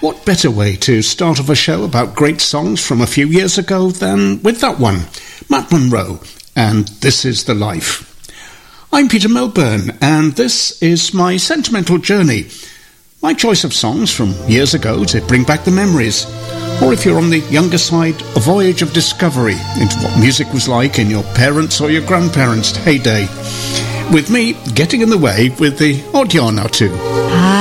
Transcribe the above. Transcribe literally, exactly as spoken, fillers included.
What better way to start off a show about great songs from a few years ago than with that one, Matt Monro, and This Is the Life. I'm Peter Milburn, and this is my sentimental journey. My choice of songs from years ago to bring back the memories. Or if you're on the younger side, a voyage of discovery into what music was like in your parents' or your grandparents' heyday. With me getting in the way with the odd yarn or two.